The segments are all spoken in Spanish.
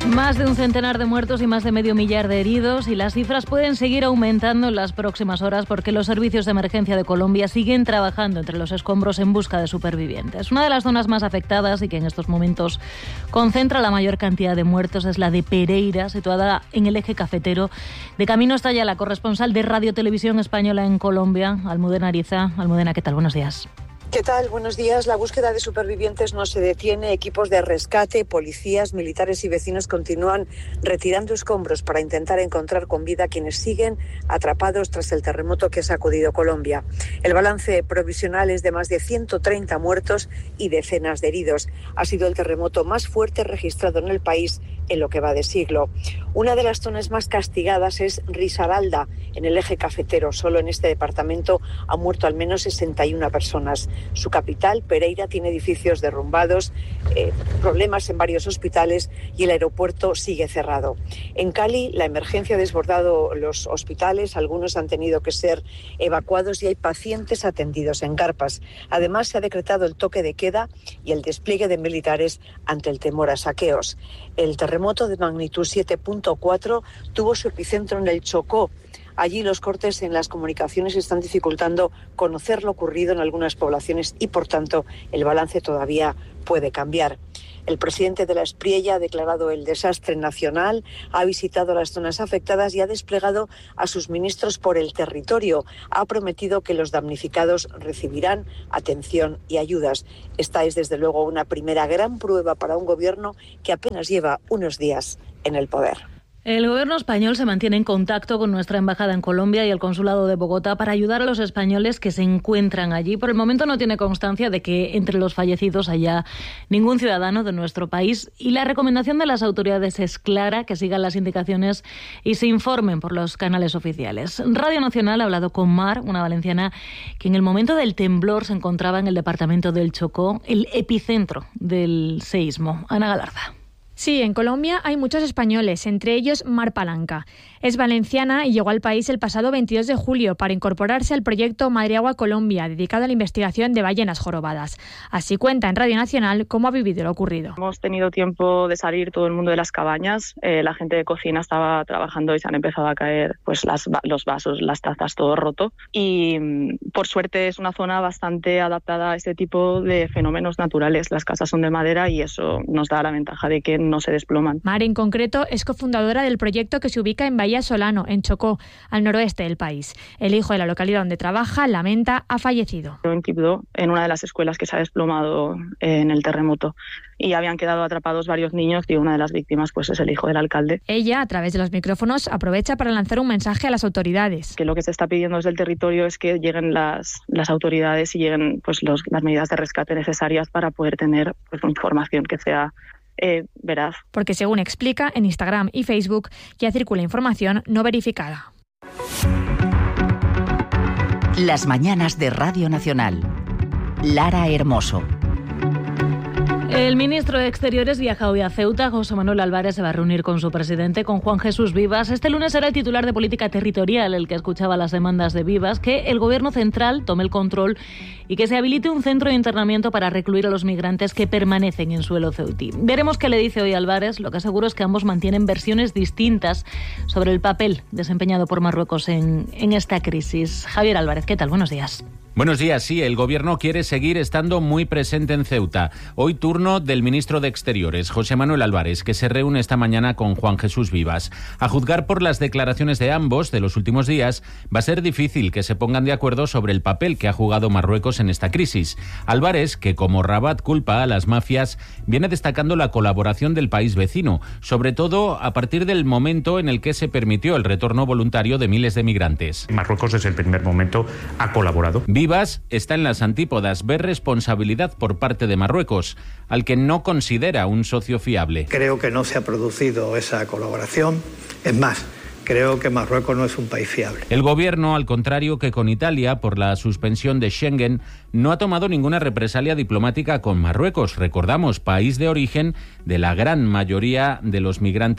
Más de un centenar de muertos y más de medio millar de heridos, y las cifras pueden seguir aumentando en las próximas horas porque los servicios de emergencia de Colombia siguen trabajando entre los escombros en busca de supervivientes. Una de las zonas más afectadas y que en estos momentos concentra la mayor cantidad de muertos es la de Pereira, situada en el eje cafetero. De camino está ya la corresponsal de Radio Televisión Española en Colombia, Almudena Ariza. Almudena, ¿qué tal? Buenos días. ¿Qué tal? Buenos días. La búsqueda de supervivientes no se detiene. Equipos de rescate, policías, militares y vecinos continúan retirando escombros para intentar encontrar con vida a quienes siguen atrapados tras el terremoto que ha sacudido Colombia. El balance provisional es de más de 130 muertos y decenas de heridos. Ha sido el terremoto más fuerte registrado en el país en lo que va de siglo. Una de las zonas más castigadas es Risaralda, en el eje cafetero. Solo en este departamento han muerto al menos 61 personas. Su capital, Pereira, tiene edificios derrumbados, problemas en varios hospitales y el aeropuerto sigue cerrado. En Cali, la emergencia ha desbordado los hospitales, algunos han tenido que ser evacuados y hay pacientes atendidos en carpas. Además, se ha decretado el toque de queda y el despliegue de militares ante el temor a saqueos. El terremoto de magnitud 7.4 tuvo su epicentro en el Chocó. Allí los cortes en las comunicaciones están dificultando conocer lo ocurrido en algunas poblaciones y, por tanto, el balance todavía puede cambiar. El presidente de la Espriella ha declarado el desastre nacional, ha visitado las zonas afectadas y ha desplegado a sus ministros por el territorio. Ha prometido que los damnificados recibirán atención y ayudas. Esta es, desde luego, una primera gran prueba para un gobierno que apenas lleva unos días en el poder. El gobierno español se mantiene en contacto con nuestra embajada en Colombia y el consulado de Bogotá para ayudar a los españoles que se encuentran allí. Por el momento no tiene constancia de que entre los fallecidos haya ningún ciudadano de nuestro país y la recomendación de las autoridades es clara, que sigan las indicaciones y se informen por los canales oficiales. Radio Nacional ha hablado con Mar, una valenciana que en el momento del temblor se encontraba en el departamento del Chocó, el epicentro del seísmo. Ana Galarda. Sí, en Colombia hay muchos españoles, entre ellos Mar Palanca. Es valenciana y llegó al país el pasado 22 de julio para incorporarse al proyecto Madreagua Colombia, dedicado a la investigación de ballenas jorobadas. Así cuenta en Radio Nacional cómo ha vivido lo ocurrido. Hemos tenido tiempo de salir todo el mundo de las cabañas. La gente de cocina estaba trabajando y se han empezado a caer pues los vasos, las tazas, todo roto. Y por suerte es una zona bastante adaptada a este tipo de fenómenos naturales. Las casas son de madera y eso nos da la ventaja de que no se desploman. Mar, en concreto, es cofundadora del proyecto que se ubica en Bahía Solano, en Chocó, al noroeste del país. El hijo de la localidad donde trabaja lamenta ha fallecido. En Quibdó, en una de las escuelas que se ha desplomado en el terremoto, y habían quedado atrapados varios niños y una de las víctimas pues es el hijo del alcalde. Ella, a través de los micrófonos, aprovecha para lanzar un mensaje a las autoridades. Que lo que se está pidiendo desde el territorio es que lleguen las autoridades y lleguen pues las medidas de rescate necesarias para poder tener pues información que sea veraz. Porque según explica, en Instagram y Facebook ya circula información no verificada. Las mañanas de Radio Nacional. Lara Hermoso. El ministro de Exteriores viaja hoy a Ceuta. José Manuel Álvarez se va a reunir con su presidente, con Juan Jesús Vivas. Este lunes era el titular de Política Territorial el que escuchaba las demandas de Vivas, que el Gobierno central tome el control y que se habilite un centro de internamiento para recluir a los migrantes que permanecen en suelo ceutí. Veremos qué le dice hoy Álvarez. Lo que seguro es que ambos mantienen versiones distintas sobre el papel desempeñado por Marruecos en esta crisis. Javier Álvarez, ¿qué tal? Buenos días. Buenos días. Sí, el Gobierno quiere seguir estando muy presente en Ceuta. Hoy turno del ministro de Exteriores, José Manuel Álvarez, que se reúne esta mañana con Juan Jesús Vivas. A juzgar por las declaraciones de ambos de los últimos días, va a ser difícil que se pongan de acuerdo sobre el papel que ha jugado Marruecos en esta crisis. Álvarez, que como Rabat culpa a las mafias, viene destacando la colaboración del país vecino, sobre todo a partir del momento en el que se permitió el retorno voluntario de miles de migrantes. Marruecos desde el primer momento ha colaborado. Vivas está en las antípodas, ve responsabilidad por parte de Marruecos, al que no considera un socio fiable. Creo que no se ha producido esa colaboración. Es más, creo que Marruecos no es un país fiable. El gobierno, al contrario que con Italia, por la suspensión de Schengen, no ha tomado ninguna represalia diplomática con Marruecos. Recordamos, país de origen de la gran mayoría de los migrantes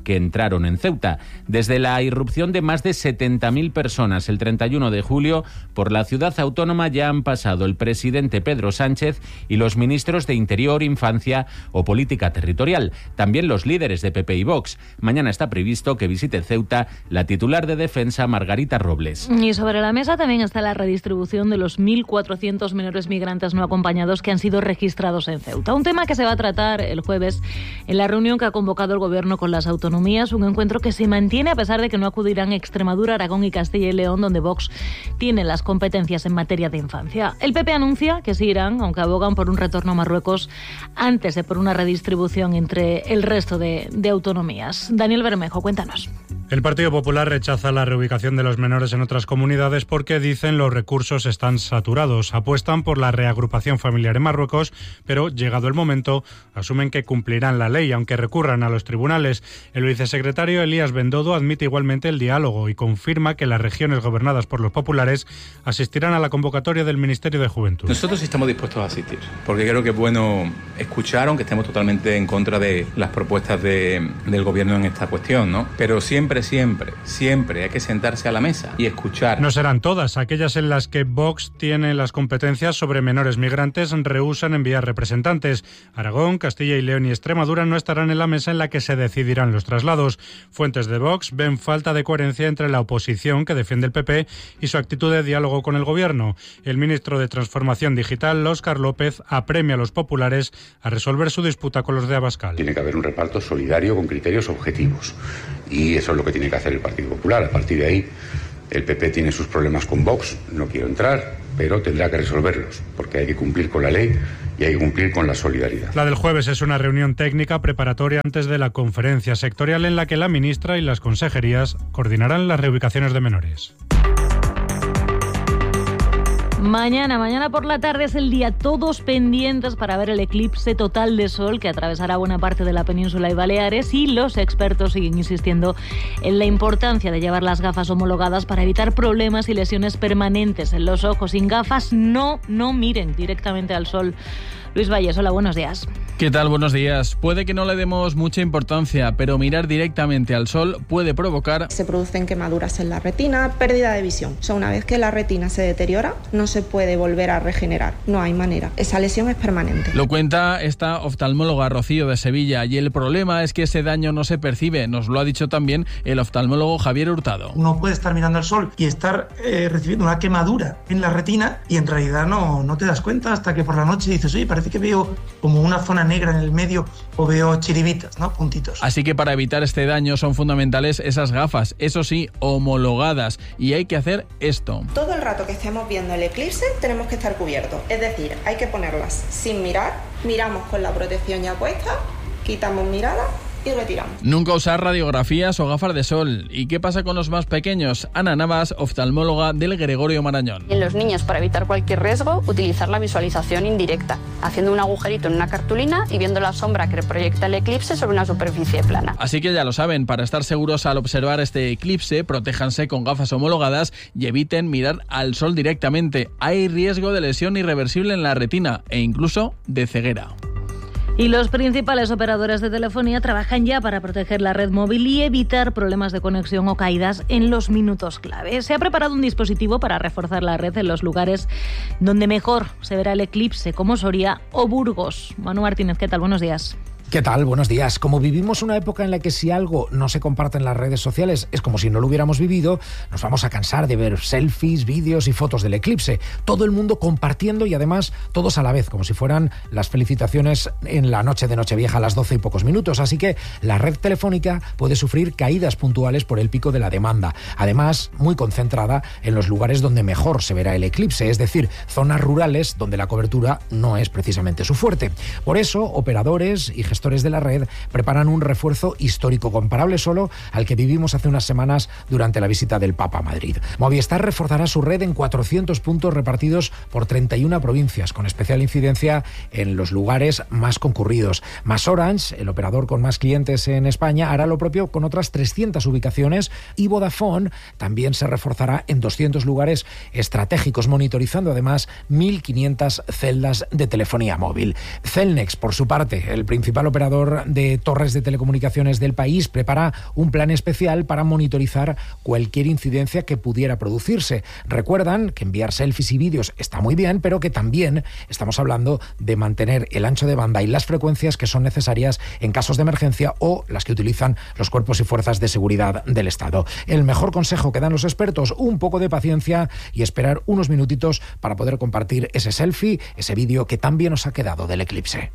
que entraron en Ceuta. Desde la irrupción de más de 70.000 personas el 31 de julio, por la ciudad autónoma ya han pasado el presidente Pedro Sánchez y los ministros de Interior, Infancia o Política Territorial. También los líderes de PP y Vox. Mañana está previsto que visite Ceuta la titular de Defensa, Margarita Robles. Y sobre la mesa también está la redistribución de los 1.400 menores migrantes no acompañados que han sido registrados en Ceuta. Un tema que se va a tratar el jueves en la reunión que ha convocado el Gobierno con las autonomías, un encuentro que se mantiene a pesar de que no acudirán Extremadura, Aragón y Castilla y León, donde Vox tiene las competencias en materia de infancia. El PP anuncia que sí irán, aunque abogan por un retorno a Marruecos antes de por una redistribución entre el resto de autonomías. Daniel Bermejo, cuéntanos. El Partido Popular rechaza la reubicación de los menores en otras comunidades porque, dicen, los recursos están saturados. Apuestan por la reagrupación familiar en Marruecos, pero, llegado el momento, asumen que cumplirán la ley, aunque recurran a los tribunales. El vicesecretario Elías Bendodo admite igualmente el diálogo y confirma que las regiones gobernadas por los populares asistirán a la convocatoria del Ministerio de Juventud. Nosotros estamos dispuestos a asistir, porque creo que es bueno escuchar, aunque estemos totalmente en contra de las propuestas del Gobierno en esta cuestión, ¿no? Pero siempre hay que sentarse a la mesa y escuchar. No serán todas. Aquellas en las que Vox tiene las competencias sobre menores migrantes rehúsan enviar representantes. Aragón, Castilla y León y Extremadura no estarán en la mesa en la que se decidirán los traslados. Fuentes de Vox ven falta de coherencia entre la oposición que defiende el PP y su actitud de diálogo con el Gobierno. El ministro de Transformación Digital, Óscar López, apremia a los populares a resolver su disputa con los de Abascal. Tiene que haber un reparto solidario con criterios objetivos. Y eso es lo que tiene que hacer el Partido Popular. A partir de ahí, el PP tiene sus problemas con Vox, no quiero entrar, pero tendrá que resolverlos, porque hay que cumplir con la ley y hay que cumplir con la solidaridad. La del jueves es una reunión técnica preparatoria antes de la conferencia sectorial en la que la ministra y las consejerías coordinarán las reubicaciones de menores. Mañana por la tarde es el día, todos pendientes para ver el eclipse total de sol que atravesará buena parte de la península y Baleares, y los expertos siguen insistiendo en la importancia de llevar las gafas homologadas para evitar problemas y lesiones permanentes en los ojos. Sin gafas no miren directamente al sol. Luis Valles, hola, buenos días. ¿Qué tal? Buenos días. Puede que no le demos mucha importancia, pero mirar directamente al sol puede provocar... Se producen quemaduras en la retina, pérdida de visión. O sea, una vez que la retina se deteriora, no se puede volver a regenerar. No hay manera. Esa lesión es permanente. Lo cuenta esta oftalmóloga Rocío de Sevilla, y el problema es que ese daño no se percibe. Nos lo ha dicho también el oftalmólogo Javier Hurtado. Uno puede estar mirando al sol y estar recibiendo una quemadura en la retina y en realidad no te das cuenta hasta que por la noche dices, oye, parece que veo como una zona negra en el medio o veo chiribitas, ¿no? Puntitos. Así que para evitar este daño son fundamentales esas gafas, eso sí, homologadas, y hay que hacer esto. Todo el rato que estemos viendo el eclipse tenemos que estar cubiertos, es decir, hay que ponerlas sin mirar, miramos con la protección ya puesta, quitamos mirada y retiramos. Nunca usar radiografías o gafas de sol. ¿Y qué pasa con los más pequeños? Ana Navas, oftalmóloga del Gregorio Marañón. En los niños, para evitar cualquier riesgo, utilizar la visualización indirecta, haciendo un agujerito en una cartulina y viendo la sombra que proyecta el eclipse sobre una superficie plana. Así que ya lo saben, para estar seguros al observar este eclipse, protéjanse con gafas homologadas y eviten mirar al sol directamente. Hay riesgo de lesión irreversible en la retina e incluso de ceguera. Y los principales operadores de telefonía trabajan ya para proteger la red móvil y evitar problemas de conexión o caídas en los minutos clave. Se ha preparado un dispositivo para reforzar la red en los lugares donde mejor se verá el eclipse, como Soria o Burgos. Manu Martínez, ¿qué tal? Buenos días. ¿Qué tal? Buenos días. Como vivimos una época en la que si algo no se comparte en las redes sociales es como si no lo hubiéramos vivido, nos vamos a cansar de ver selfies, vídeos y fotos del eclipse. Todo el mundo compartiendo y además todos a la vez, como si fueran las felicitaciones en la noche de Nochevieja a las 12 y pocos minutos. Así que la red telefónica puede sufrir caídas puntuales por el pico de la demanda. Además, muy concentrada en los lugares donde mejor se verá el eclipse, es decir, zonas rurales donde la cobertura no es precisamente su fuerte. Por eso, operadores y gestores de la red preparan un refuerzo histórico comparable solo al que vivimos hace unas semanas durante la visita del Papa a Madrid. Movistar reforzará su red en 400 puntos repartidos por 31 provincias, con especial incidencia en los lugares más concurridos. MasOrange, el operador con más clientes en España, hará lo propio con otras 300 ubicaciones, y Vodafone también se reforzará en 200 lugares estratégicos, monitorizando además 1.500 celdas de telefonía móvil. Cellnex, por su parte, el principal principal operador de torres de telecomunicaciones del país prepara un plan especial para monitorizar cualquier incidencia que pudiera producirse. Recuerdan que enviar selfies y vídeos está muy bien, pero que también estamos hablando de mantener el ancho de banda y las frecuencias que son necesarias en casos de emergencia o las que utilizan los cuerpos y fuerzas de seguridad del Estado. El mejor consejo que dan los expertos: un poco de paciencia y esperar unos minutitos para poder compartir ese selfie, ese vídeo que tan bien os ha quedado del eclipse.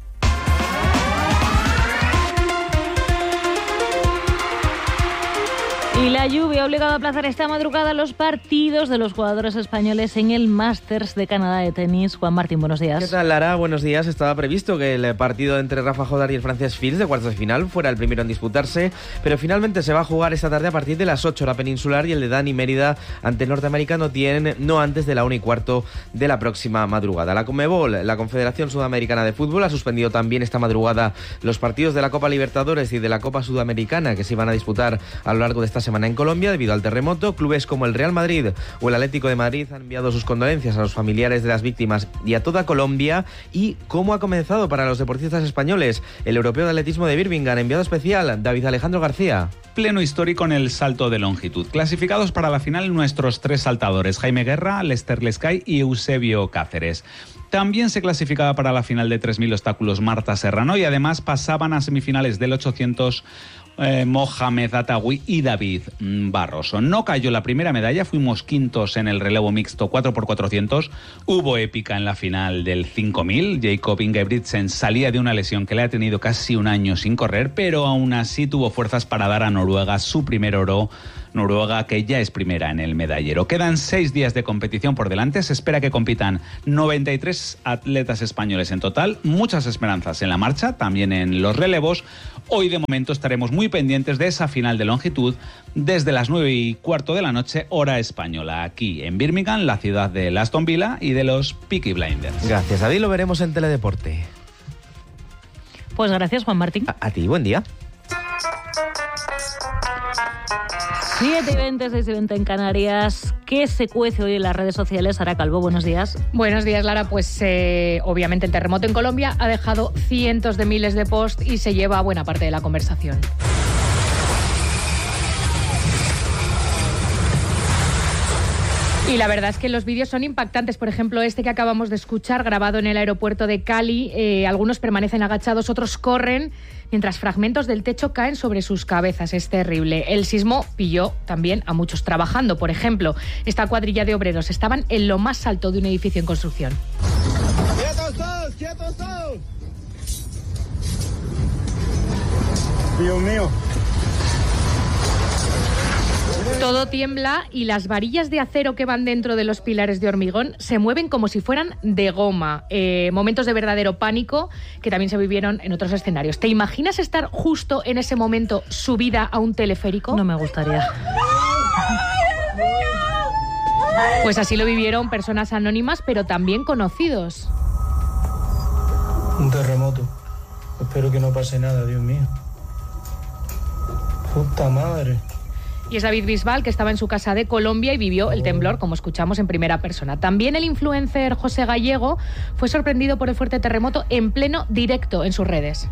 Y la lluvia ha obligado a aplazar esta madrugada los partidos de los jugadores españoles en el Masters de Canadá de tenis. Juan Martín, buenos días. ¿Qué tal, Lara? Buenos días. Estaba previsto que el partido entre Rafa Jodar y el Frances Fields de cuartos de final fuera el primero en disputarse, pero finalmente se va a jugar esta tarde a partir de las 8 hora peninsular, y el de Dani Mérida ante el norteamericano Tien no antes de la 1:15 de la próxima madrugada. La Conmebol, la Confederación Sudamericana de Fútbol, ha suspendido también esta madrugada los partidos de la Copa Libertadores y de la Copa Sudamericana que se iban a disputar a lo largo de esta semana en Colombia debido al terremoto. Clubes como el Real Madrid o el Atlético de Madrid han enviado sus condolencias a los familiares de las víctimas y a toda Colombia. ¿Y cómo ha comenzado para los deportistas españoles el europeo de atletismo de Birmingham? Enviado especial, David Alejandro García. Pleno histórico en el salto de longitud. Clasificados para la final nuestros 3 saltadores: Jaime Guerra, Lester Lescay y Eusebio Cáceres. También se clasificaba para la final de 3.000 obstáculos Marta Serrano, y además pasaban a semifinales del 800 Mohamed Atawi y David Barroso. No cayó la primera medalla, fuimos quintos en el relevo mixto 4x400. Hubo épica en la final del 5.000. Jacob Ingebrigtsen salía de una lesión que le ha tenido casi un año sin correr, pero aún así tuvo fuerzas para dar a Noruega su primer oro. Noruega, que ya es primera en el medallero. Quedan 6 días de competición por delante. Se espera que compitan 93 atletas españoles en total. Muchas esperanzas en la marcha, también en los relevos. Hoy de momento estaremos muy pendientes de esa final de longitud desde las 9:15 de la noche, hora española, aquí en Birmingham, la ciudad de Aston Villa y de los Peaky Blinders. Gracias, Adi. Lo veremos en Teledeporte. Pues gracias, Juan Martín. A ti, buen día. 7:20, 6:20 en Canarias. ¿Qué se cuece hoy en las redes sociales? Sara Calvo, buenos días. Buenos días, Lara. Pues obviamente el terremoto en Colombia ha dejado cientos de miles de posts y se lleva buena parte de la conversación. Y la verdad es que los vídeos son impactantes. Por ejemplo, este que acabamos de escuchar, grabado en el aeropuerto de Cali. Algunos permanecen agachados, otros corren, mientras fragmentos del techo caen sobre sus cabezas. Es terrible. El sismo pilló también a muchos trabajando. Por ejemplo, esta cuadrilla de obreros estaban en lo más alto de un edificio en construcción. ¡Quietos todos! ¡Quietos todos! Dios mío. Todo tiembla y las varillas de acero que van dentro de los pilares de hormigón se mueven como si fueran de goma. Momentos de verdadero pánico que también se vivieron en otros escenarios. ¿Te imaginas estar justo en ese momento subida a un teleférico? No me gustaría. Pues así lo vivieron personas anónimas, pero también conocidos. Un terremoto. Espero que no pase nada, Dios mío. Puta madre. Y es David Bisbal, que estaba en su casa de Colombia y vivió el temblor, como escuchamos, en primera persona. También el influencer José Gallego fue sorprendido por el fuerte terremoto en pleno directo en sus redes.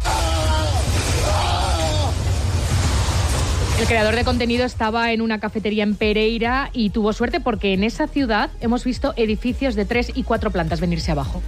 El creador de contenido estaba en una cafetería en Pereira y tuvo suerte porque en esa ciudad hemos visto edificios de 3 y 4 plantas venirse abajo.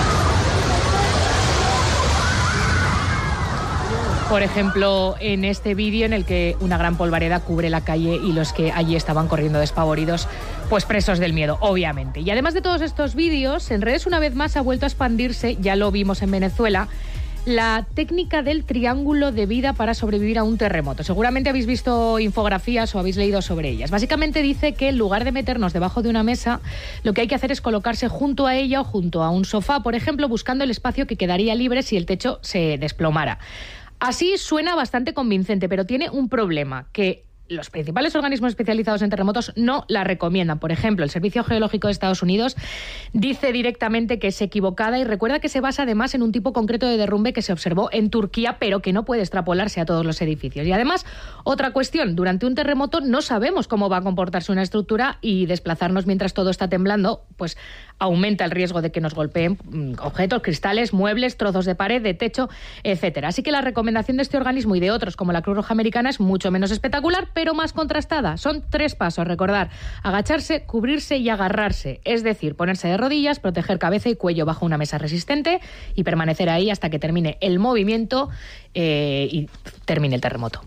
Por ejemplo, en este vídeo en el que una gran polvareda cubre la calle y los que allí estaban corriendo despavoridos, pues presos del miedo, obviamente. Y además de todos estos vídeos, en redes una vez más ha vuelto a expandirse, ya lo vimos en Venezuela, la técnica del triángulo de vida para sobrevivir a un terremoto. Seguramente habéis visto infografías o habéis leído sobre ellas. Básicamente dice que en lugar de meternos debajo de una mesa, lo que hay que hacer es colocarse junto a ella o junto a un sofá, por ejemplo, buscando el espacio que quedaría libre si el techo se desplomara. Así suena bastante convincente, pero tiene un problema, que los principales organismos especializados en terremotos no la recomiendan. Por ejemplo, el Servicio Geológico de Estados Unidos dice directamente que es equivocada y recuerda que se basa además en un tipo concreto de derrumbe que se observó en Turquía, pero que no puede extrapolarse a todos los edificios. Y además, otra cuestión, durante un terremoto no sabemos cómo va a comportarse una estructura y desplazarnos mientras todo está temblando, pues aumenta el riesgo de que nos golpeen objetos, cristales, muebles, trozos de pared, de techo, etcétera. Así que la recomendación de este organismo y de otros como la Cruz Roja Americana es mucho menos espectacular, pero más contrastada. Son 3 pasos, recordar: agacharse, cubrirse y agarrarse. Es decir, ponerse de rodillas, proteger cabeza y cuello bajo una mesa resistente y permanecer ahí hasta que termine el movimiento y termine el terremoto.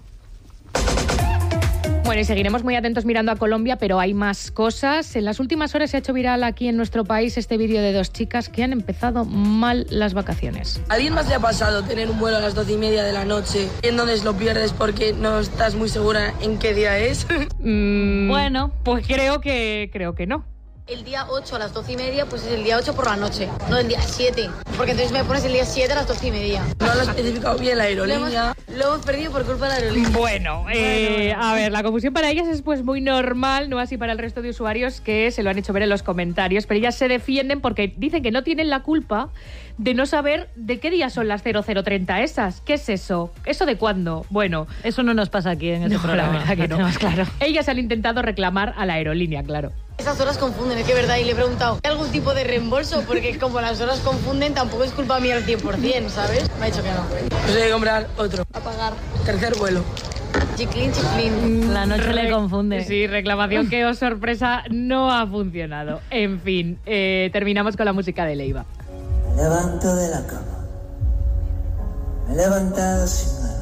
Bueno, y seguiremos muy atentos mirando a Colombia, pero hay más cosas. En las últimas horas se ha hecho viral aquí en nuestro país este vídeo de 2 chicas que han empezado mal las vacaciones. ¿A alguien más le ha pasado tener un vuelo a las 12:30 de la noche y entonces lo pierdes porque no estás muy segura en qué día es? Bueno, pues creo que no. El día 8 a las 12:30, pues es el día 8 por la noche, no el día 7. Porque entonces me pones el día 7 a las 12:30. No lo has especificado bien la aerolínea. Lo hemos perdido por culpa de la aerolínea. Bueno, a ver, la confusión para ellas es pues muy normal, no así para el resto de usuarios que se lo han hecho ver en los comentarios, pero ellas se defienden porque dicen que no tienen la culpa de no saber de qué día son las 0030 esas. ¿Qué es eso? ¿Eso de cuándo? Bueno, eso no nos pasa aquí en este programa. La verdad que no. Claro. Ellas han intentado reclamar a la aerolínea, claro. Esas horas confunden, es que verdad, y le he preguntado, ¿hay algún tipo de reembolso? Porque como las horas confunden, tampoco es culpa mía al 100%, ¿sabes? Me ha dicho que no. Pues hay que comprar otro. A pagar. Tercer vuelo. Chiclín, chiclín. La noche le confunde. Sí, reclamación que, oh sorpresa, no ha funcionado. En fin, terminamos con la música de Leiva. Me levanto de la cama, me he levantado sin ganas.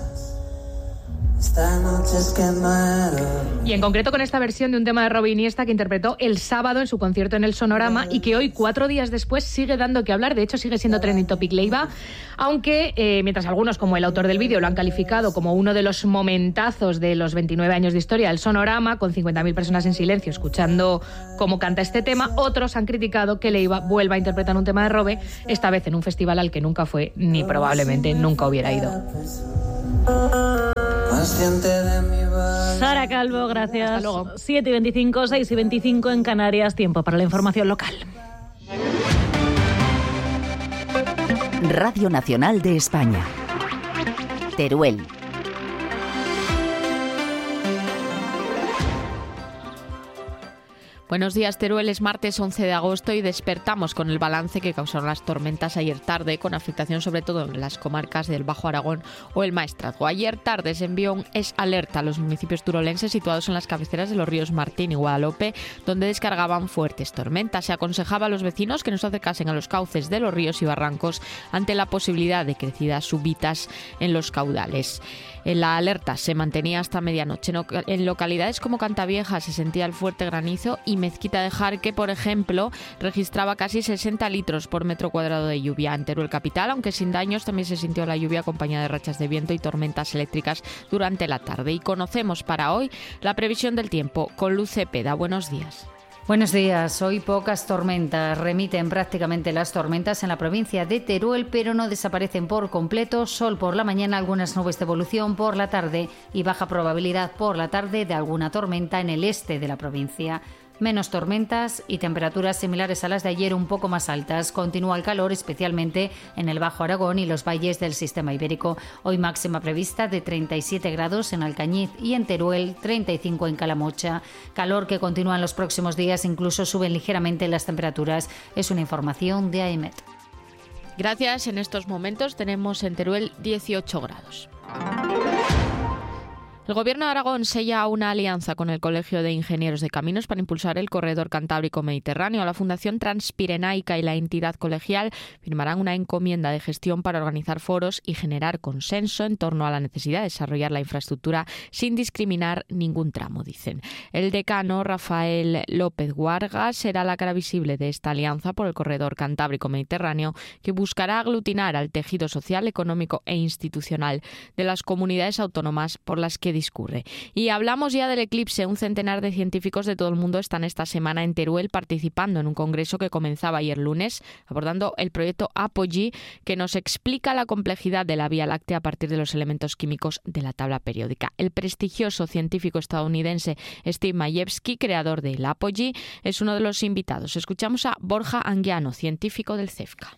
Esta noche es que muero. Y en concreto con esta versión de un tema de Robbie Iniesta que interpretó el sábado en su concierto en el Sonorama y que hoy, 4 días después, sigue dando que hablar. De hecho, sigue siendo trending topic Leiva, aunque mientras algunos, como el autor del vídeo, lo han calificado como uno de los momentazos de los 29 años de historia del Sonorama, con 50.000 personas en silencio escuchando cómo canta este tema, otros han criticado que Leiva vuelva a interpretar un tema de Robe, esta vez en un festival al que nunca fue ni probablemente nunca hubiera ido. Sara Calvo, gracias. Hasta luego. 7:25, 6:25 en Canarias, tiempo para la información local. Radio Nacional de España. Teruel. Buenos días, Teruel. Es martes 11 de agosto y despertamos con el balance que causaron las tormentas ayer tarde, con afectación sobre todo en las comarcas del Bajo Aragón o el Maestrazgo. Ayer tarde se envió un alerta a los municipios turolenses situados en las cabeceras de los ríos Martín y Guadalope, donde descargaban fuertes tormentas. Se aconsejaba a los vecinos que no se acercasen a los cauces de los ríos y barrancos ante la posibilidad de crecidas súbitas en los caudales. La alerta se mantenía hasta medianoche. En localidades como Cantavieja se sentía el fuerte granizo y Mezquita de Jarque, por ejemplo, registraba casi 60 litros por metro cuadrado de lluvia. En Teruel capital, aunque sin daños, también se sintió la lluvia acompañada de rachas de viento y tormentas eléctricas durante la tarde. Y conocemos para hoy la previsión del tiempo con Luz Cepeda. Buenos días. Buenos días. Hoy pocas tormentas. Remiten prácticamente las tormentas en la provincia de Teruel, pero no desaparecen por completo. Sol por la mañana, algunas nubes de evolución por la tarde y baja probabilidad por la tarde de alguna tormenta en el este de la provincia. Menos tormentas y temperaturas similares a las de ayer, un poco más altas. Continúa el calor, especialmente en el Bajo Aragón y los valles del sistema ibérico. Hoy máxima prevista de 37 grados en Alcañiz y en Teruel, 35 en Calamocha. Calor que continúa en los próximos días, incluso suben ligeramente las temperaturas. Es una información de AEMET. Gracias. En estos momentos tenemos en Teruel 18 grados. El Gobierno de Aragón sella una alianza con el Colegio de Ingenieros de Caminos para impulsar el corredor cantábrico mediterráneo. La Fundación Transpirenaica y la entidad colegial firmarán una encomienda de gestión para organizar foros y generar consenso en torno a la necesidad de desarrollar la infraestructura sin discriminar ningún tramo, dicen. El decano, Rafael López Guarga, será la cara visible de esta alianza por el corredor cantábrico mediterráneo, que buscará aglutinar al tejido social, económico e institucional de las comunidades autónomas por las que discurre. Y hablamos ya del eclipse. Un centenar de científicos de todo el mundo están esta semana en Teruel participando en un congreso que comenzaba ayer lunes, abordando el proyecto Apogee, que nos explica la complejidad de la Vía Láctea a partir de los elementos químicos de la tabla periódica. El prestigioso científico estadounidense Steve Majewski, creador del Apogee, es uno de los invitados. Escuchamos a Borja Anguiano, científico del CEFCA.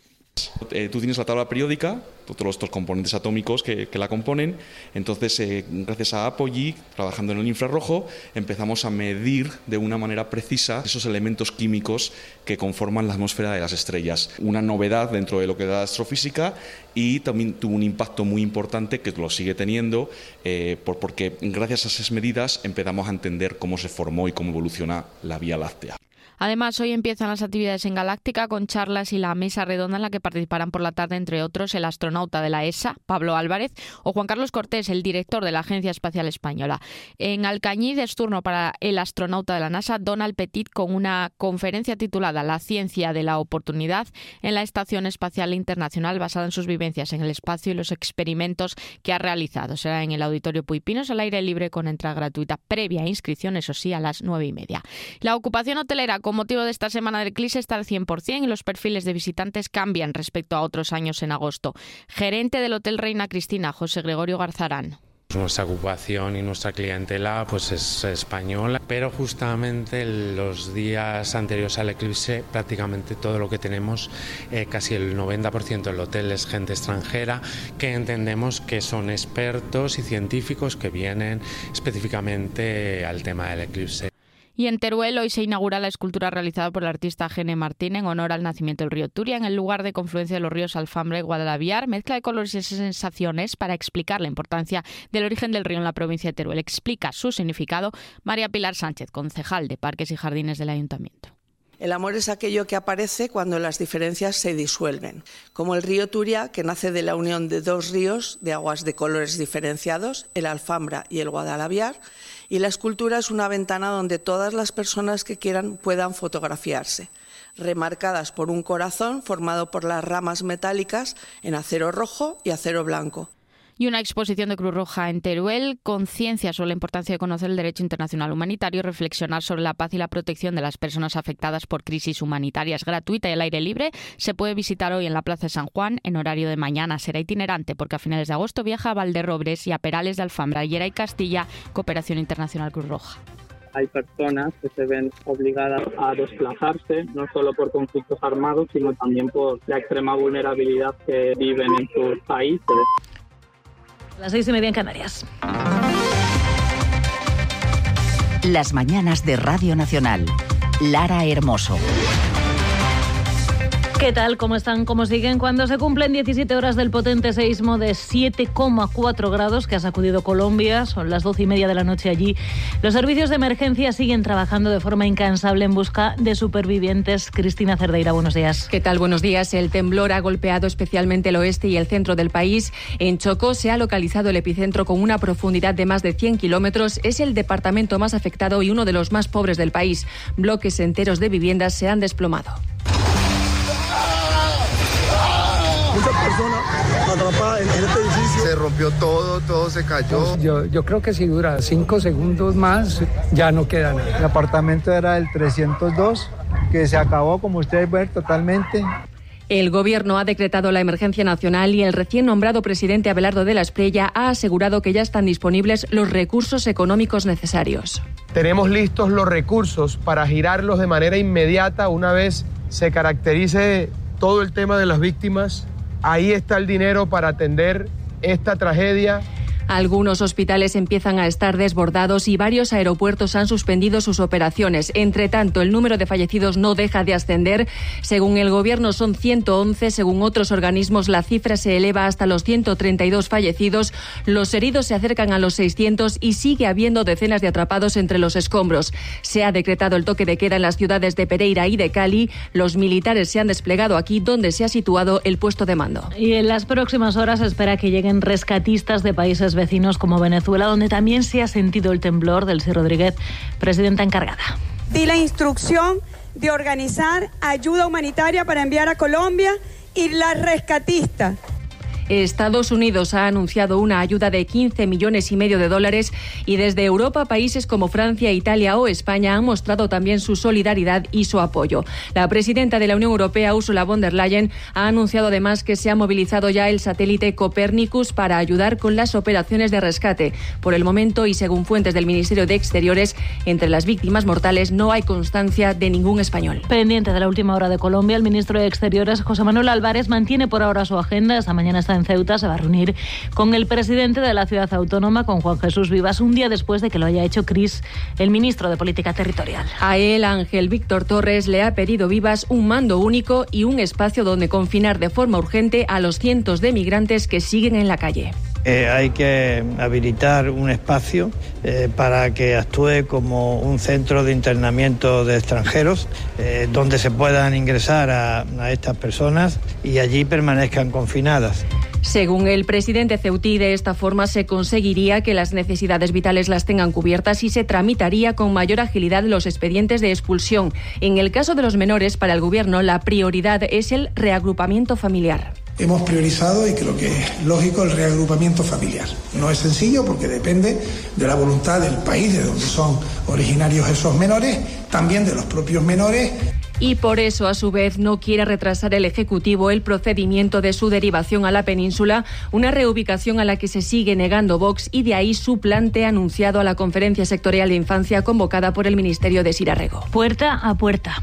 Tú tienes la tabla periódica, todos estos componentes atómicos que la componen. Entonces, gracias a Apogee, trabajando en el infrarrojo, empezamos a medir de una manera precisa esos elementos químicos que conforman la atmósfera de las estrellas. Una novedad dentro de lo que da astrofísica, y también tuvo un impacto muy importante, que lo sigue teniendo, porque gracias a esas medidas empezamos a entender cómo se formó y cómo evoluciona la Vía Láctea. Además, hoy empiezan las actividades en Galáctica con charlas y la mesa redonda en la que participarán por la tarde, entre otros, el astronauta de la ESA, Pablo Álvarez, o Juan Carlos Cortés, el director de la Agencia Espacial Española. En Alcañiz es turno para el astronauta de la NASA, Donald Petit, con una conferencia titulada La ciencia de la oportunidad en la Estación Espacial Internacional, basada en sus vivencias en el espacio y los experimentos que ha realizado. Será en el Auditorio Puy Pinos, al aire libre, con entrada gratuita previa inscripción, eso sí, a las 9:30. La ocupación hotelera con motivo de esta semana del eclipse está al 100% y los perfiles de visitantes cambian respecto a otros años en agosto. Gerente del Hotel Reina Cristina, José Gregorio Garzarán. Nuestra ocupación y nuestra clientela pues es española, pero justamente los días anteriores al eclipse prácticamente todo lo que tenemos, casi el 90% del hotel es gente extranjera, que entendemos que son expertos y científicos que vienen específicamente al tema del eclipse. Y en Teruel hoy se inaugura la escultura realizada por el artista Gene Martín en honor al nacimiento del río Turia en el lugar de confluencia de los ríos Alfambra y Guadalaviar. Mezcla de colores y sensaciones para explicar la importancia del origen del río en la provincia de Teruel. Explica su significado María Pilar Sánchez, concejal de Parques y Jardines del Ayuntamiento. El amor es aquello que aparece cuando las diferencias se disuelven, como el río Turia, que nace de la unión de dos ríos de aguas de colores diferenciados, el Alfambra y el Guadalaviar, y la escultura es una ventana donde todas las personas que quieran puedan fotografiarse, remarcadas por un corazón formado por las ramas metálicas en acero rojo y acero blanco. Y una exposición de Cruz Roja en Teruel, conciencia sobre la importancia de conocer el derecho internacional humanitario y reflexionar sobre la paz y la protección de las personas afectadas por crisis humanitarias, gratuita y al aire libre. Se puede visitar hoy en la Plaza de San Juan en horario de mañana. Será itinerante porque a finales de agosto viaja a Valderrobres y a Perales de Alfambra, Llera y Castilla, Cooperación Internacional Cruz Roja. Hay personas que se ven obligadas a desplazarse, no solo por conflictos armados, sino también por la extrema vulnerabilidad que viven en sus países. Las 6:30 en Canarias. Las mañanas de Radio Nacional. Lara Hermoso. ¿Qué tal? ¿Cómo están? ¿Cómo siguen? Cuando se cumplen 17 horas del potente seísmo de 7,4 grados que ha sacudido Colombia, son las 12:30 de la noche allí, los servicios de emergencia siguen trabajando de forma incansable en busca de supervivientes. Cristina Cerdeira, buenos días. ¿Qué tal? Buenos días. El temblor ha golpeado especialmente el oeste y el centro del país. En Chocó se ha localizado el epicentro con una profundidad de más de 100 kilómetros. Es el departamento más afectado y uno de los más pobres del país. Bloques enteros de viviendas se han desplomado. Muchas personas atrapadas en este edificio. Se rompió todo se cayó. Yo creo que si dura 5 segundos más, ya no queda nada. El apartamento era el 302, que se acabó, como ustedes ven, totalmente. El Gobierno ha decretado la emergencia nacional y el recién nombrado presidente Abelardo de la Espriella ha asegurado que ya están disponibles los recursos económicos necesarios. Tenemos listos los recursos para girarlos de manera inmediata una vez se caracterice todo el tema de las víctimas. Ahí está el dinero para atender esta tragedia. Algunos hospitales empiezan a estar desbordados y varios aeropuertos han suspendido sus operaciones. Entre tanto, el número de fallecidos no deja de ascender. Según el Gobierno son 111, según otros organismos la cifra se eleva hasta los 132 fallecidos. Los heridos se acercan a los 600 y sigue habiendo decenas de atrapados entre los escombros. Se ha decretado el toque de queda en las ciudades de Pereira y de Cali. Los militares se han desplegado aquí, donde se ha situado el puesto de mando. Y en las próximas horas se espera que lleguen rescatistas de países vecinos como Venezuela, donde también se ha sentido el temblor. Delcy Rodríguez, presidenta encargada. Di la instrucción de organizar ayuda humanitaria para enviar a Colombia y las rescatistas. Estados Unidos ha anunciado una ayuda de 15,5 millones de dólares y desde Europa países como Francia, Italia o España han mostrado también su solidaridad y su apoyo. La presidenta de la Unión Europea, Ursula von der Leyen, ha anunciado además que se ha movilizado ya el satélite Copernicus para ayudar con las operaciones de rescate. Por el momento, y según fuentes del Ministerio de Exteriores, entre las víctimas mortales no hay constancia de ningún español. Pendiente de la última hora de Colombia, el ministro de Exteriores, José Manuel Álvarez, mantiene por ahora su agenda. Esta mañana está en Ceuta, se va a reunir con el presidente de la ciudad autónoma, con Juan Jesús Vivas, un día después de que lo haya hecho Cris, el ministro de Política Territorial. A él, Ángel Víctor Torres, le ha pedido Vivas un mando único y un espacio donde confinar de forma urgente a los cientos de migrantes que siguen en la calle. Hay que habilitar un espacio para que actúe como un centro de internamiento de extranjeros, donde se puedan ingresar a estas personas y allí permanezcan confinadas. Según el presidente ceutí, de esta forma se conseguiría que las necesidades vitales las tengan cubiertas y se tramitaría con mayor agilidad los expedientes de expulsión. En el caso de los menores, para el Gobierno, la prioridad es el reagrupamiento familiar. Hemos priorizado, y creo que es lógico, el reagrupamiento familiar. No es sencillo porque depende de la voluntad del país de donde son originarios esos menores, también de los propios menores. Y por eso, a su vez, no quiere retrasar el Ejecutivo el procedimiento de su derivación a la península, una reubicación a la que se sigue negando Vox, y de ahí su plante anunciado a la Conferencia Sectorial de Infancia convocada por el Ministerio de Sirarrego. Puerta a puerta.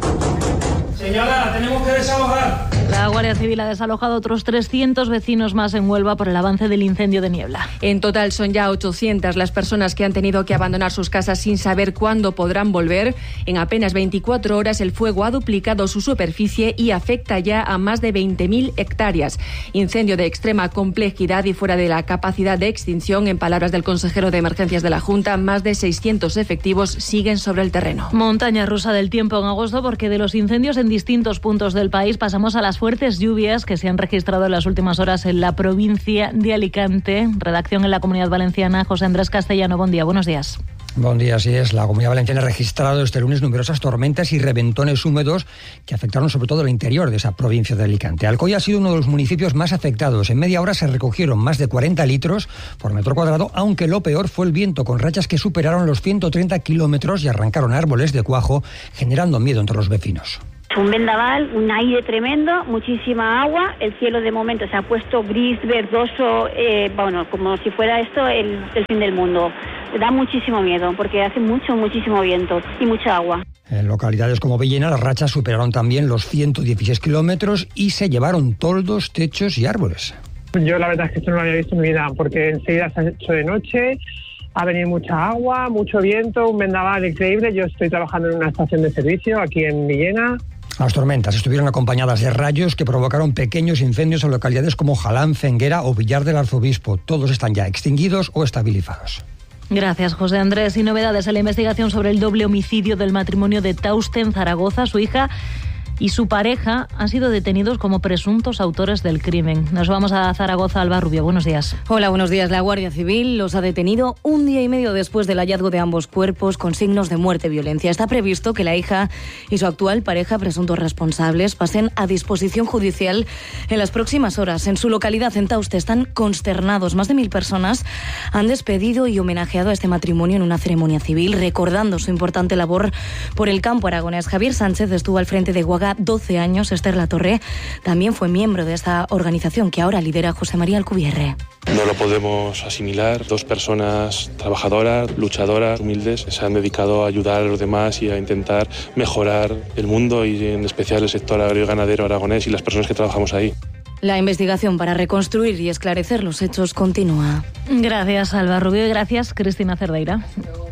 Señora, tenemos que desalojar. La Guardia Civil ha desalojado otros 300 vecinos más en Huelva por el avance del incendio de Niebla. En total son ya 800 las personas que han tenido que abandonar sus casas sin saber cuándo podrán volver. En apenas 24 horas el fuego ha duplicado su superficie y afecta ya a más de 20.000 hectáreas. Incendio de extrema complejidad y fuera de la capacidad de extinción. En palabras del consejero de Emergencias de la Junta, más de 600 efectivos siguen sobre el terreno. Montaña rusa del tiempo en agosto, porque de los incendios en distintos puntos del país pasamos a las fuertes lluvias que se han registrado en las últimas horas en la provincia de Alicante. Redacción en la Comunidad Valenciana, José Andrés Castellano, buen día, buenos días. Buen día, así es. La Comunidad Valenciana ha registrado este lunes numerosas tormentas y reventones húmedos que afectaron sobre todo el interior de esa provincia de Alicante. Alcoy ha sido uno de los municipios más afectados. En media hora se recogieron más de 40 litros por metro cuadrado, aunque lo peor fue el viento, con rachas que superaron los 130 kilómetros y arrancaron árboles de cuajo, generando miedo entre los vecinos. Un vendaval, un aire tremendo, muchísima agua, el cielo de momento se ha puesto gris, verdoso, como si fuera esto el fin del mundo. Da muchísimo miedo porque hace muchísimo viento y mucha agua. En localidades como Villena, las rachas superaron también los 116 kilómetros y se llevaron toldos, techos y árboles. Yo la verdad es que esto no lo había visto en mi vida, porque enseguida se ha hecho de noche, ha venido mucha agua, mucho viento, un vendaval increíble. Yo estoy trabajando en una estación de servicio aquí en Villena. Las tormentas estuvieron acompañadas de rayos que provocaron pequeños incendios en localidades como Jalán, Fenguera o Villar del Arzobispo. Todos están ya extinguidos o estabilizados. Gracias, José Andrés. Y novedades en la investigación sobre el doble homicidio del matrimonio de Tauste en Zaragoza. Su hija y su pareja han sido detenidos como presuntos autores del crimen. Nos vamos a Zaragoza. Alba Rubio, buenos días. Hola, buenos días. La Guardia Civil los ha detenido un día y medio después del hallazgo de ambos cuerpos con signos de muerte y violencia. Está previsto que la hija y su actual pareja, presuntos responsables, pasen a disposición judicial en las próximas horas. En su localidad, en Tauste, están consternados. Más de 1.000 personas han despedido y homenajeado a este matrimonio en una ceremonia civil, recordando su importante labor por el campo aragonés. Javier Sánchez estuvo al frente de Guaga 12 años. Esther Latorre también fue miembro de esta organización que ahora lidera José María Alcubierre. No lo podemos asimilar. 2 personas trabajadoras, luchadoras, humildes, se han dedicado a ayudar a los demás y a intentar mejorar el mundo y en especial el sector agrario y ganadero aragonés y las personas que trabajamos ahí. La investigación para reconstruir y esclarecer los hechos continúa. Gracias, Alba Rubio, y gracias, Cristina Cerdeira.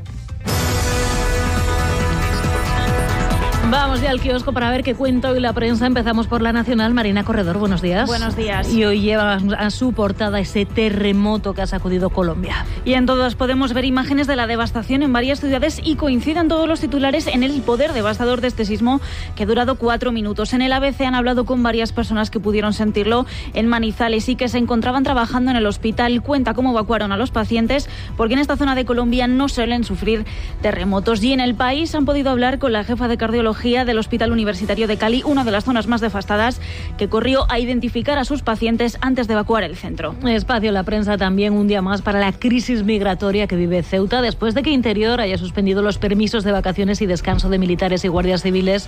Vamos ya al kiosco para ver qué cuenta hoy la prensa. Empezamos por La Nacional. Marina Corredor, buenos días. Buenos días. Y hoy lleva a su portada ese terremoto que ha sacudido Colombia. Y en todas podemos ver imágenes de la devastación en varias ciudades y coinciden todos los titulares en el poder devastador de este sismo que ha durado 4 minutos. En el ABC han hablado con varias personas que pudieron sentirlo en Manizales y que se encontraban trabajando en el hospital. Cuenta cómo evacuaron a los pacientes porque en esta zona de Colombia no suelen sufrir terremotos. Y en El País han podido hablar con la jefa de cardiología Oncología del Hospital Universitario de Cali, una de las zonas más devastadas, que corrió a identificar a sus pacientes antes de evacuar el centro. Espacio en la prensa también un día más para la crisis migratoria que vive Ceuta después de que Interior haya suspendido los permisos de vacaciones y descanso de militares y guardias civiles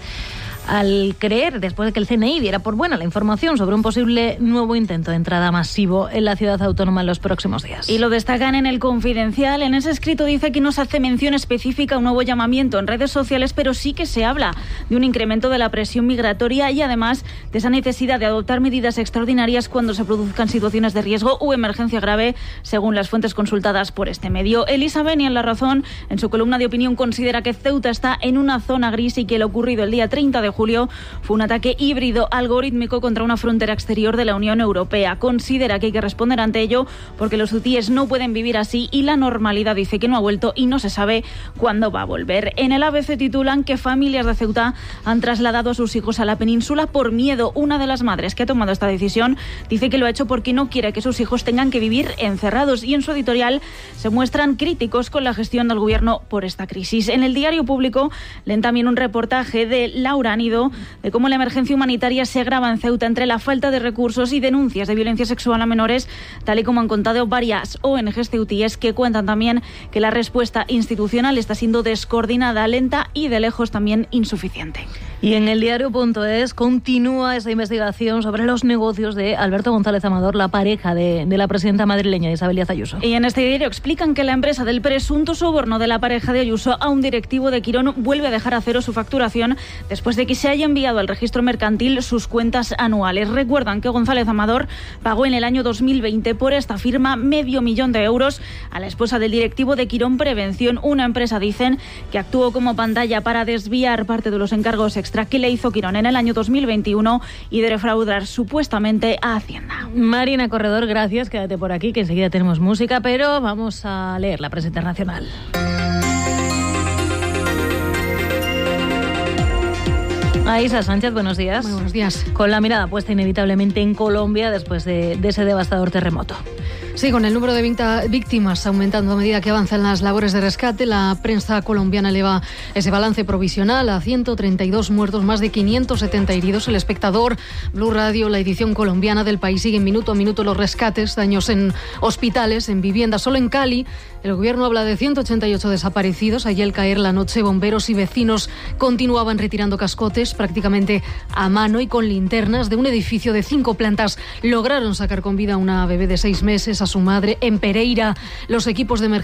al creer, después de que el CNI diera por buena la información sobre un posible nuevo intento de entrada masivo en la ciudad autónoma en los próximos días. Y lo destacan en El Confidencial. En ese escrito dice que no se hace mención específica a un nuevo llamamiento en redes sociales, pero sí que se habla de un incremento de la presión migratoria y además de esa necesidad de adoptar medidas extraordinarias cuando se produzcan situaciones de riesgo o emergencia grave, según las fuentes consultadas por este medio. Elisa Beni, en La Razón, en su columna de opinión, considera que Ceuta está en una zona gris y que lo ocurrido el día 30 de julio fue un ataque híbrido algorítmico contra una frontera exterior de la Unión Europea. Considera que hay que responder ante ello porque los hutíes no pueden vivir así y la normalidad, dice, que no ha vuelto y no se sabe cuándo va a volver. En el ABC titulan que familias de Ceuta han trasladado a sus hijos a la península por miedo. Una de las madres que ha tomado esta decisión dice que lo ha hecho porque no quiere que sus hijos tengan que vivir encerrados, y en su editorial se muestran críticos con la gestión del gobierno por esta crisis. En el Diario Público leen también un reportaje de Laura Anido de cómo la emergencia humanitaria se agrava en Ceuta entre la falta de recursos y denuncias de violencia sexual a menores, tal y como han contado varias ONGs ceutíes, que cuentan también que la respuesta institucional está siendo descoordinada, lenta y de lejos también insuficiente. Y en el diario.es continúa esa investigación sobre los negocios de Alberto González Amador, la pareja de la presidenta madrileña Isabel Díaz Ayuso. Y en este diario explican que la empresa del presunto soborno de la pareja de Ayuso a un directivo de Quirón vuelve a dejar a cero su facturación después de que se haya enviado al registro mercantil sus cuentas anuales. Recuerdan que González Amador pagó en el año 2020 por esta firma $500,000 a la esposa del directivo de Quirón Prevención, una empresa, dicen, que actuó como pantalla para desviar parte de los encargos extra que le hizo Quirón en el año 2021 y de defraudar supuestamente a Hacienda. Marina Corredor, gracias, quédate por aquí que enseguida tenemos música, pero vamos a leer la prensa internacional. Aisa Sánchez, buenos días. Muy buenos días. Con la mirada puesta inevitablemente en Colombia después de ese devastador terremoto. Sí, con el número de víctimas aumentando a medida que avanzan las labores de rescate, la prensa colombiana eleva ese balance provisional a 132 muertos, más de 570 heridos. El Espectador, Blue Radio, la edición colombiana del País, siguen minuto a minuto los rescates, daños en hospitales, en viviendas. Solo en Cali, el gobierno habla de 188 desaparecidos. Allí, al caer la noche, bomberos y vecinos continuaban retirando cascotes prácticamente a mano y con linternas de un edificio de 5 plantas. Lograron sacar con vida a una bebé de 6 meses, a su madre. En Pereira, los equipos de emergencia